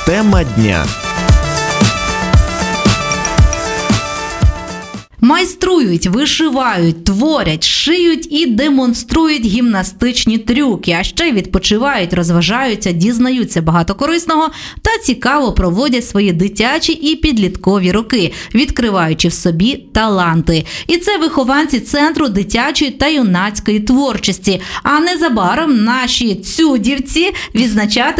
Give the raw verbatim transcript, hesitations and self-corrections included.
Тема дня. Майструють, вишивають, творять, шиють і демонструють гімнастичні трюки, а ще й відпочивають, розважаються, дізнаються багато корисного та цікаво проводять свої дитячі і підліткові роки, відкриваючи в собі таланти. І це вихованці Центру дитячої та юнацької творчості. А незабаром наші цюдівці відзначатимуть